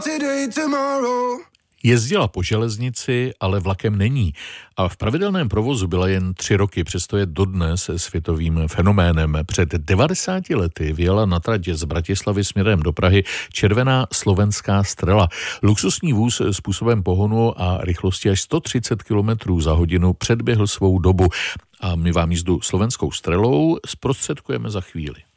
Jezdila po železnici, ale vlakem není. A v pravidelném provozu byla jen 3 roky, přesto je dodnes světovým fenoménem. Před 90 lety vyjela na trať z Bratislavy směrem do Prahy červená slovenská Strela. Luxusní vůz způsobem pohonu a rychlosti až 130 km za hodinu předběhl svou dobu. A my vám jízdu slovenskou Strelou zprostředkujeme za chvíli.